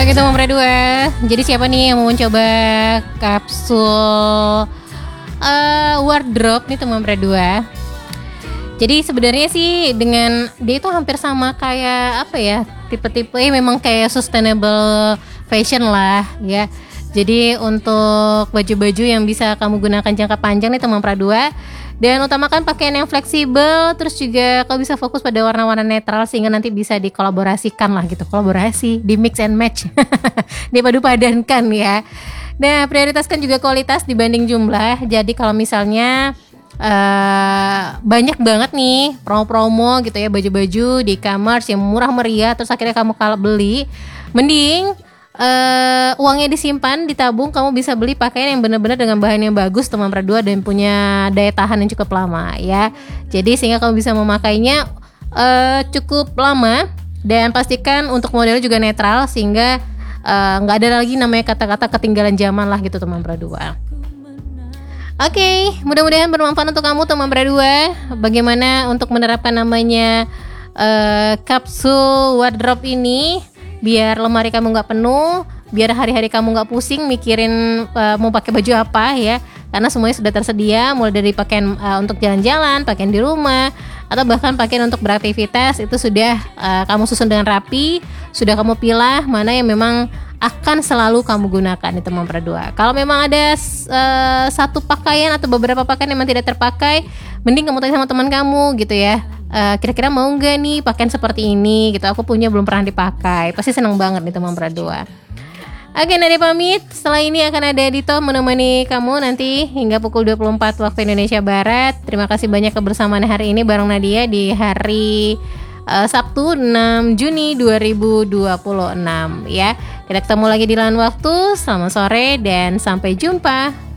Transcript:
Oke teman berdua. Jadi siapa nih yang mau mencoba kapsul wardrobe nih teman berdua? Jadi sebenarnya sih dengan dia itu hampir sama kayak apa ya, tipe-tipe memang kayak sustainable fashion lah ya. Jadi untuk baju-baju yang bisa kamu gunakan jangka panjang nih teman pradua, dan utamakan pakaian yang fleksibel, terus juga kau bisa fokus pada warna-warna netral sehingga nanti bisa dikolaborasikan lah gitu, kolaborasi, di mix and match, dipadu-padankan ya. Nah prioritaskan juga kualitas dibanding jumlah. Jadi kalau misalnya banyak banget nih promo-promo gitu ya, baju-baju di e-commerce yang murah meriah, terus akhirnya kamu kalau beli, mending uangnya disimpan, ditabung, kamu bisa beli pakaian yang benar-benar dengan bahan yang bagus teman perdua dan punya daya tahan yang cukup lama ya. Jadi sehingga kamu bisa memakainya cukup lama, dan pastikan untuk modelnya juga netral sehingga nggak ada lagi namanya kata-kata ketinggalan zaman lah gitu teman perdua. Oke, mudah-mudahan bermanfaat untuk kamu teman berdua. Bagaimana untuk menerapkan namanya kapsul wardrobe ini biar lemari kamu nggak penuh, biar hari-hari kamu nggak pusing mikirin mau pakai baju apa ya, karena semuanya sudah tersedia, mulai dari pakaian untuk jalan-jalan, pakaian di rumah, atau bahkan pakaian untuk beraktivitas itu sudah kamu susun dengan rapi, sudah kamu pilah mana yang memang akan selalu kamu gunakan nih teman berdua. Kalau memang ada satu pakaian atau beberapa pakaian yang memang tidak terpakai, mending kamu tanya sama teman kamu gitu ya. Kira-kira mau nggak nih pakaian seperti ini gitu, aku punya belum pernah dipakai, pasti senang banget nih teman berdua. Oke, Nadia pamit. Setelah ini akan ada Dito menemani kamu nanti hingga pukul 24 waktu Indonesia Barat. Terima kasih banyak kebersamaan hari ini bareng Nadia di hari Sabtu 6 Juni 2026 ya. Kita ketemu lagi di lain waktu. Selamat sore dan sampai jumpa.